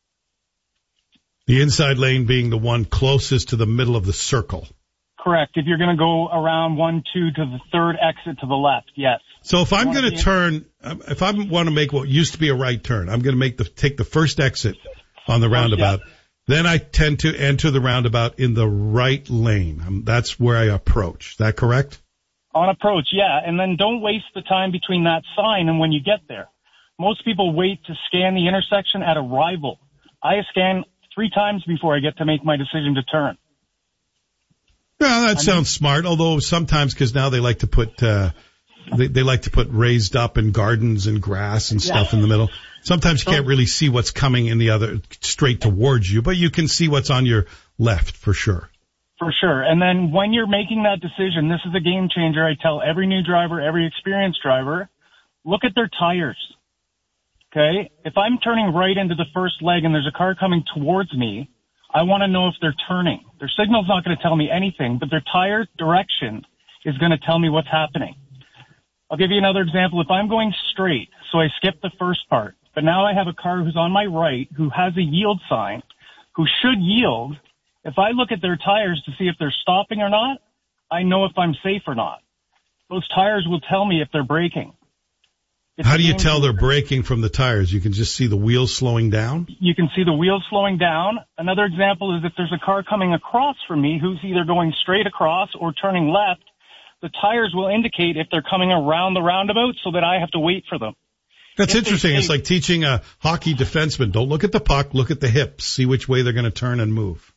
The inside lane being the one closest to the middle of the circle. Correct. If you're going to go around one, two to the third exit to the left, yes. So if I'm going to turn, if I want to make what used to be a right turn, I'm going to make the take the first exit on the roundabout. Yeah. Then I tend to enter the roundabout in the right lane. Um, that's where I approach. Is that correct? On approach, yeah. And then don't waste the time between that sign and when you get there. Most people wait to scan the intersection at arrival. I scan three times before I get to make my decision to turn. Well, that sounds smart, although sometimes, because now they like to put, uh, they, they like to put raised up and gardens and grass and stuff yeah. in the middle. Sometimes you can't really see what's coming in the other, straight towards you, but you can see what's on your left for sure. For sure. And then when you're making that decision, this is a game changer. I tell every new driver, every experienced driver, look at their tires. Okay? If I'm turning right into the first leg and there's a car coming towards me, I want to know if they're turning. Their signal's not going to tell me anything, but their tire direction is going to tell me what's happening. I'll give you another example. If I'm going straight, so I skip the first part, but now I have a car who's on my right who has a yield sign, who should yield. If I look at their tires to see if they're stopping or not, I know if I'm safe or not. Those tires will tell me if they're braking. It's How do you tell they're braking from the tires? You can just see the wheels slowing down? You can see the wheels slowing down. Another example is if there's a car coming across from me who's either going straight across or turning left, the tires will indicate if they're coming around the roundabout so that I have to wait for them. That's if interesting. It's like teaching a hockey defenseman. Don't look at the puck, look at the hips, see which way they're going to turn and move.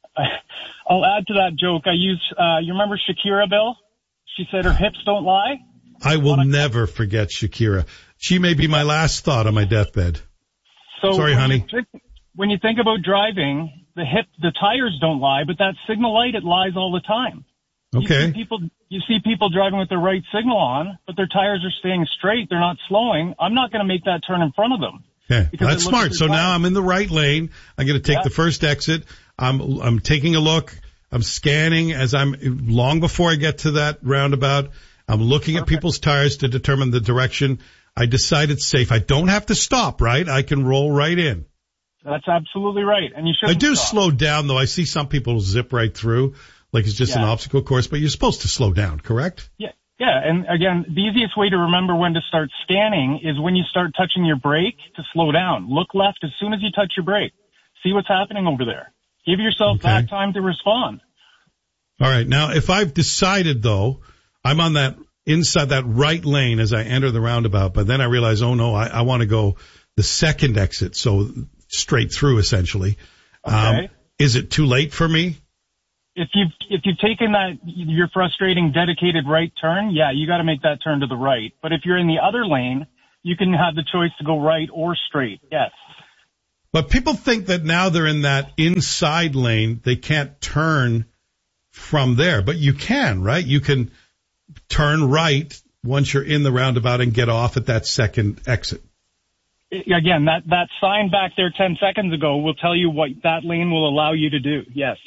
I'll add to that joke. I use, uh, you remember Shakira, Bill? She said her hips don't lie. I will never forget Shakira. She may be my last thought on my deathbed. So Sorry, when honey. You think, when you think about driving, the hip, the tires don't lie, but that signal light, it lies all the time. Okay. You see people, you see people driving with the right signal on, but their tires are staying straight. They're not slowing. I'm not going to make that turn in front of them. Okay. That's smart. So now I'm in the right lane. I'm going to take yeah. the first exit. I'm, I'm taking a look. I'm scanning as I'm long before I get to that roundabout. I'm looking Perfect. at people's tires to determine the direction. I decide it's safe. I don't have to stop, right? I can roll right in. That's absolutely right. And you should. I do stop. slow down, though. I see some people zip right through, like it's just yeah. an obstacle course, but you're supposed to slow down, correct? Yeah. Yeah. And again, the easiest way to remember when to start scanning is when you start touching your brake to slow down. Look left as soon as you touch your brake. See what's happening over there. Give yourself Okay. that time to respond. All right. Now, if I've decided, though, I'm on that inside that right lane as I enter the roundabout, but then I realize, oh, no, I, I want to go the second exit, so straight through, essentially. Okay. Um, is it too late for me? If you've, if you've taken that, your frustrating dedicated right turn, yeah, you got to make that turn to the right. But if you're in the other lane, you can have the choice to go right or straight. Yes. But people think that now they're in that inside lane, they can't turn from there. But you can, right? You can turn right once you're in the roundabout and get off at that second exit. Again, that, that sign back there ten seconds ago will tell you what that lane will allow you to do. Yes.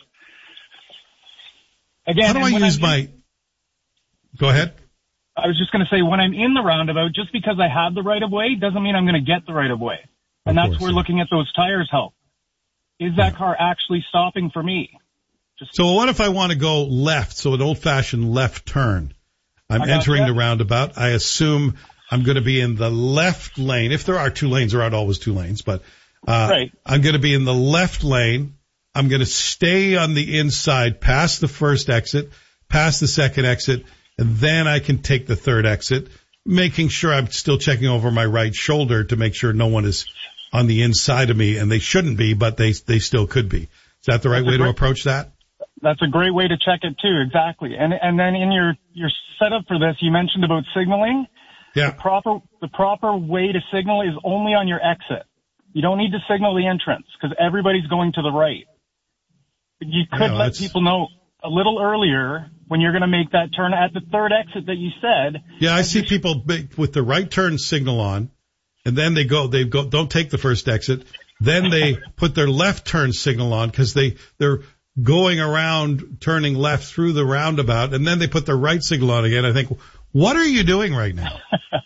Again, How do I use my... Go ahead. I was just going to say, when I'm in the roundabout, just because I have the right of way doesn't mean I'm going to get the right of way. And Of that's course, where yeah. looking at those tires help. Is that car actually stopping for me? Just So what if I want to go left, so an old-fashioned left turn? I'm I gotcha. entering the roundabout. I assume I'm going to be in the left lane. If there are two lanes, there aren't always two lanes, but uh, Right. I'm going to be in the left lane. I'm going to stay on the inside, past the first exit, past the second exit, and then I can take the third exit, making sure I'm still checking over my right shoulder to make sure no one is on the inside of me, and they shouldn't be, but they they still could be. Is that the right That's a way to great- approach that? That's a great way to check it too. Exactly. And and then in your your setup for this, you mentioned about signaling. Yeah. The proper the proper way to signal is only on your exit. You don't need to signal the entrance because everybody's going to the right. You could Yeah, let that's- people know a little earlier when you're going to make that turn at the third exit that you said. Yeah, I see people make- with the right turn signal on, and then they go, they go, don't take the first exit. Then they put their left turn signal on because they, they're going around turning left through the roundabout, and then they put their right signal on again. I think, what are you doing right now?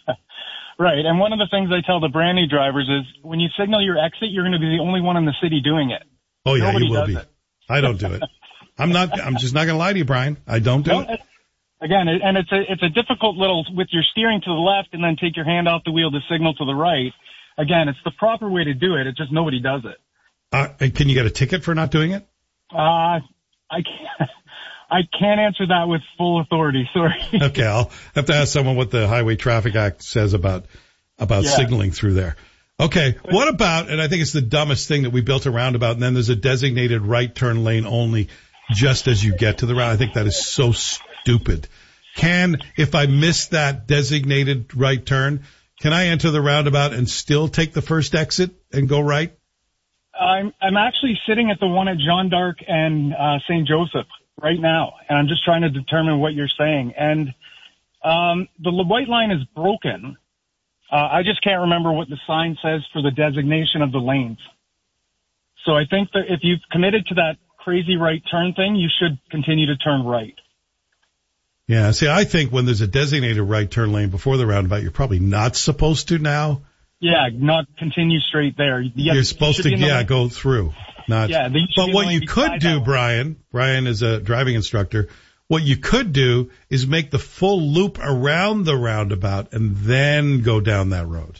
Right. And one of the things I tell the brand new drivers is when you signal your exit, you're going to be the only one in the city doing it. Oh yeah, Nobody you will does be. it. I don't do it. I'm not, I'm just not going to lie to you, Brian. I don't do No, it. it- Again, it- and it's a it's a difficult little with your steering to the left and then take your hand off the wheel to signal to the right. Again, it's the proper way to do it. It's just nobody does it. Uh, and can you get a ticket for not doing it? Uh, I can't, I can't answer that with full authority. Sorry. Okay, I'll have to ask someone what the Highway Traffic Act says about about Yeah. signaling through there. Okay, what about, and I think it's the dumbest thing that we built a roundabout, and then there's a designated right turn lane only just as you get to the round. I think that is so stupid. Can, if I miss that designated right turn, can I enter the roundabout and still take the first exit and go right? I'm I'm actually sitting at the one at Jeanne d'Arc and uh, Saint Joseph right now, and I'm just trying to determine what you're saying. And um, the l- white line is broken. Uh, I just can't remember what the sign says for the designation of the lanes. So I think that if you've committed to that crazy right turn thing, you should continue to turn right. Yeah, see, I think when there's a designated right turn lane before the roundabout, you're probably not supposed to now. Yeah, not continue straight there. You- You're supposed should to, be in the yeah, lane. go through. Not, Yeah, they should be but in the what lane you could beside do, that one. Brian, Brian is a driving instructor. What you could do is make the full loop around the roundabout and then go down that road.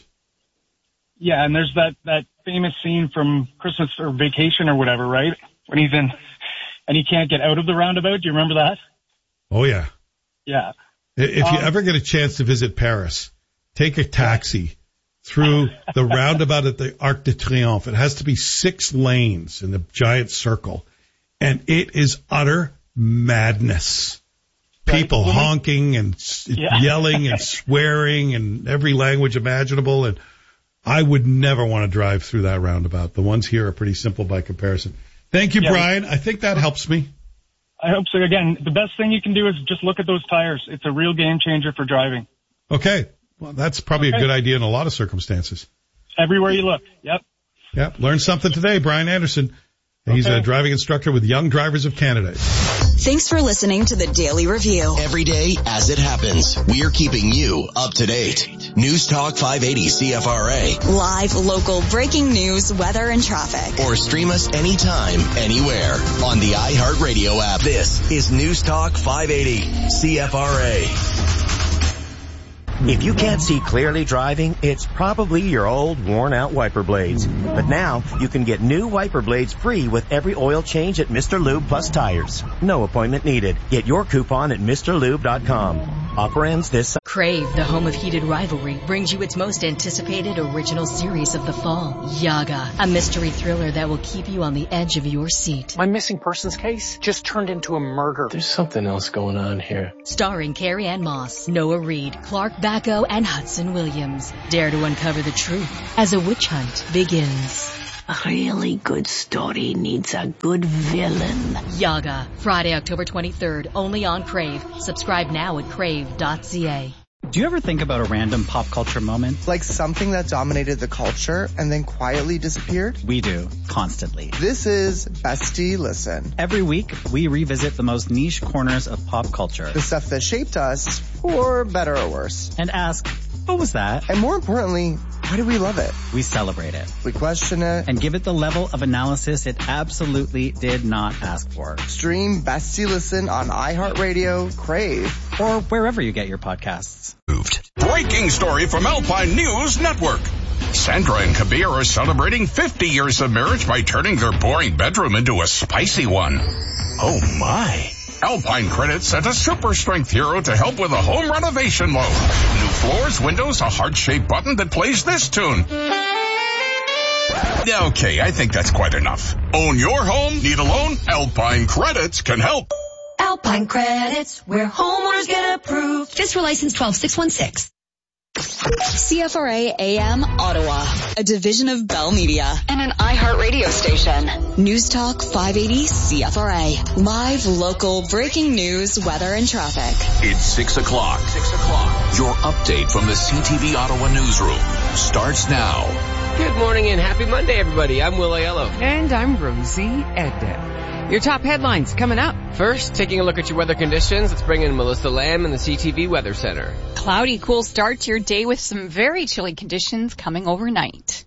Yeah, and there's that, that famous scene from Christmas or Vacation or whatever, right? When he's in, and he can't get out of the roundabout. Do you remember that? Oh yeah. Yeah. If you Um, ever get a chance to visit Paris, take a taxi through the roundabout at the Arc de Triomphe. It has to be six lanes in a giant circle, and it is utter madness. People Right. honking and s Yeah. yelling and swearing in every language imaginable, and I would never want to drive through that roundabout. The ones here are pretty simple by comparison. Thank you, Yeah. Brian. I think that helps me. I hope so. Again, the best thing you can do is just look at those tires. It's a real game changer for driving. Okay. Well, that's probably a Okay. good idea in a lot of circumstances. Everywhere you look. Yep. Yep. Learned something today. Brian Anderson. He's Okay. a driving instructor with Young Drivers of Canada. Thanks for listening to the Daily Review. Every day as it happens, we're keeping you up to date. News Talk five eighty C F R A. Live, local, breaking news, weather, and traffic. Or stream us anytime, anywhere on the iHeartRadio app. This is News Talk five eighty C F R A. If you can't see clearly driving, it's probably your old worn-out wiper blades. But now, you can get new wiper blades free with every oil change at Mister Lube Plus Tires. No appointment needed. Get your coupon at Mr Lube dot com. Offer ends this... Crave, the home of heated rivalry, brings you its most anticipated original series of the fall, Yaga, a mystery thriller that will keep you on the edge of your seat. My missing persons case just turned into a murder. There's something else going on here. Starring Carrie Ann Moss, Noah Reid, Clark Bacco, and Hudson Williams. Dare to uncover the truth as a witch hunt begins. A really good story needs a good villain. Yaga, Friday, October twenty-third, only on Crave. Subscribe now at crave dot c a. Do you ever think about a random pop culture moment? Like something that dominated the culture and then quietly disappeared? We do, constantly. This is Bestie Listen. Every week, we revisit the most niche corners of pop culture. The stuff that shaped us, for better or worse. And ask, what was that? And more importantly, why do we love it? We celebrate it. We question it. And give it the level of analysis it absolutely did not ask for. Stream Bestie Listen on iHeartRadio, Crave, or wherever you get your podcasts. Moved. Breaking story from Alpine News Network. Sandra and Kabir are celebrating fifty years of marriage by turning their boring bedroom into a spicy one. Oh my. Alpine Credit sent a super strength hero to help with a home renovation loan. New floors, windows, a heart-shaped button that plays this tune. Okay, I think that's quite enough. Own your home? Need a loan? Alpine Credits can help. Alpine Credits, where homeowners get approved. FISRA license twelve six one six. C F R A A M Ottawa, a division of Bell Media and an iHeart radio station. News Talk five eighty C F R A. Live, local, breaking news, weather, and traffic. It's six o'clock. Six o'clock. Your update from the C T V Ottawa newsroom starts now. Good morning and happy Monday, everybody. I'm Will Aiello. And I'm Rosie Edna. Your top headlines coming up. First, taking a look at your weather conditions, let's bring in Melissa Lamb in the C T V Weather Center. Cloudy, cool start to your day with some very chilly conditions coming overnight.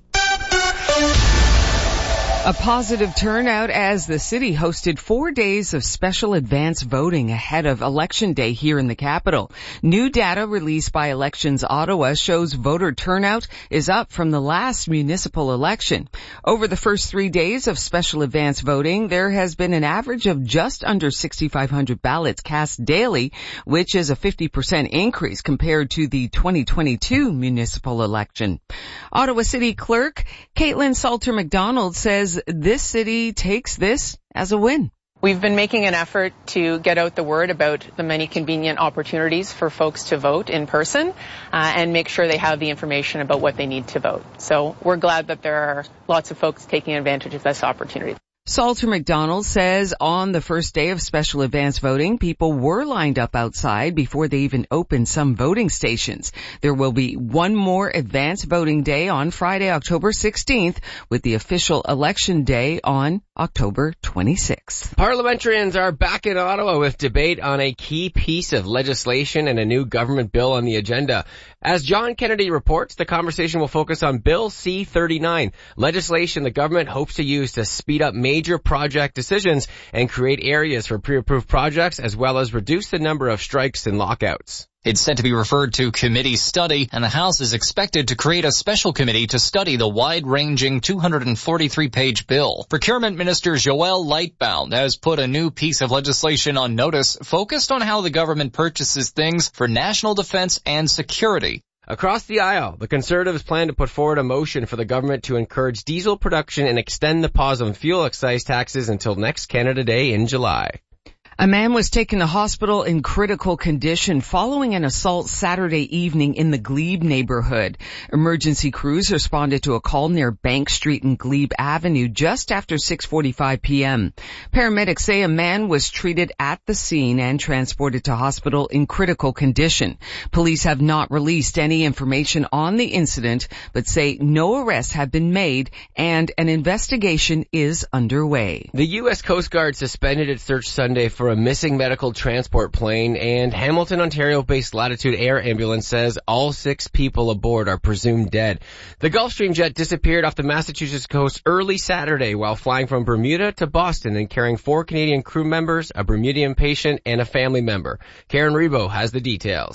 A positive turnout as the city hosted four days of special advance voting ahead of Election Day here in the capital. New data released by Elections Ottawa shows voter turnout is up from the last municipal election. Over the first three days of special advance voting, there has been an average of just under sixty-five hundred ballots cast daily, which is a fifty percent increase compared to the twenty twenty-two municipal election. Ottawa City Clerk Caitlin Salter-McDonald says this city takes this as a win. We've been making an effort to get out the word about the many convenient opportunities for folks to vote in person uh, and make sure they have the information about what they need to vote. So we're glad that there are lots of folks taking advantage of this opportunity. Salter-McDonald says on the first day of special advance voting, people were lined up outside before they even opened some voting stations. There will be one more advance voting day on Friday, October sixteenth, with the official election day on October twenty-sixth. Parliamentarians are back in Ottawa with debate on a key piece of legislation and a new government bill on the agenda. As John Kennedy reports, the conversation will focus on Bill C thirty-nine, legislation the government hopes to use to speed up major project decisions and create areas for pre-approved projects, as well as reduce the number of strikes and lockouts. It's set to be referred to committee study, and the House is expected to create a special committee to study the wide-ranging two hundred forty-three page bill. Procurement Minister Joel Lightbound has put a new piece of legislation on notice focused on how the government purchases things for national defense and security. Across the aisle, the Conservatives plan to put forward a motion for the government to encourage diesel production and extend the pause on fuel excise taxes until next Canada Day in July. A man was taken to hospital in critical condition following an assault Saturday evening in the Glebe neighborhood. Emergency crews responded to a call near Bank Street and Glebe Avenue just after six forty-five p.m. Paramedics say a man was treated at the scene and transported to hospital in critical condition. Police have not released any information on the incident, but say no arrests have been made and an investigation is underway. The U S Coast Guard suspended its search Sunday for a missing medical transport plane, and Hamilton, Ontario-based Latitude Air Ambulance says all six people aboard are presumed dead. The Gulfstream jet disappeared off the Massachusetts coast early Saturday while flying from Bermuda to Boston and carrying four Canadian crew members, a Bermudian patient, and a family member. Karen Rebo has the details.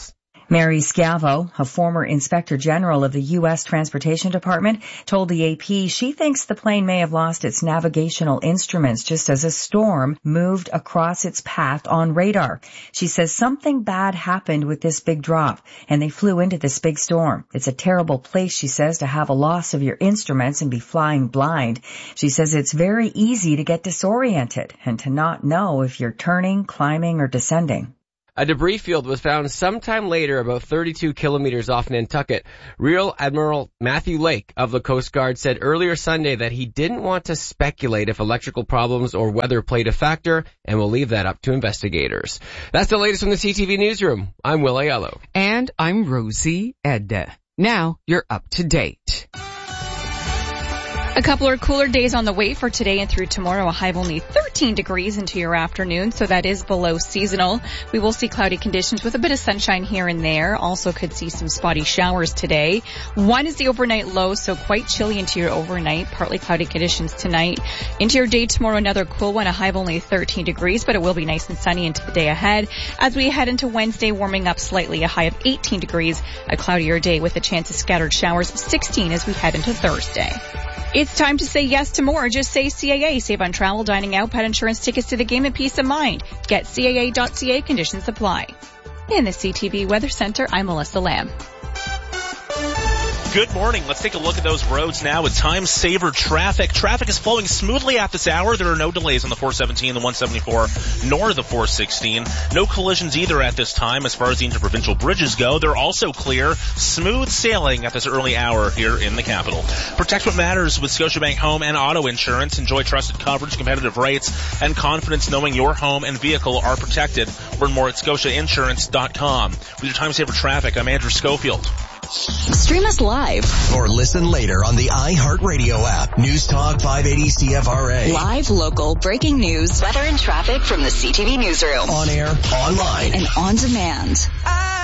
Mary Scavo, a former Inspector General of the U S Transportation Department, told the A P she thinks the plane may have lost its navigational instruments just as a storm moved across its path on radar. She says something bad happened with this big drop, and they flew into this big storm. It's a terrible place, she says, to have a loss of your instruments and be flying blind. She says it's very easy to get disoriented and to not know if you're turning, climbing, or descending. A debris field was found sometime later, about thirty-two kilometers off Nantucket. Rear Admiral Matthew Lake of the Coast Guard said earlier Sunday that he didn't want to speculate if electrical problems or weather played a factor, and will leave that up to investigators. That's the latest from the C T V Newsroom. I'm Will Aiello. And I'm Rosie Edda. Now you're up to date. A couple of cooler days on the way for today and through tomorrow. A high of only thirteen degrees into your afternoon, so that is below seasonal. We will see cloudy conditions with a bit of sunshine here and there. Also could see some spotty showers today. One is the overnight low, so quite chilly into your overnight. Partly cloudy conditions tonight. Into your day tomorrow, another cool one. A high of only thirteen degrees, but it will be nice and sunny into the day ahead. As we head into Wednesday, warming up slightly. A high of eighteen degrees. A cloudier day with a chance of scattered showers. sixteen as we head into Thursday. It's time to say yes to more. Just say C A A. Save on travel, dining out, pet insurance, tickets to the game, and peace of mind. Get C A A dot C A. Conditions apply. In the C T V Weather Center, I'm Melissa Lamb. Good morning. Let's take a look at those roads now with time-saver traffic. Traffic is flowing smoothly at this hour. There are no delays on the four seventeen, the one seventy-four, nor the four sixteen. No collisions either at this time as far as the interprovincial bridges go. They're also clear. Smooth sailing at this early hour here in the capital. Protect what matters with Scotiabank Home and Auto Insurance. Enjoy trusted coverage, competitive rates, and confidence knowing your home and vehicle are protected. Learn more at scotia insurance dot com. With your time-saver traffic, I'm Andrew Schofield. Stream us live or listen later on the iHeartRadio app. News Talk five eighty C F R A. Live, local, breaking news, weather and traffic from the C T V Newsroom. On air, online, and on demand. I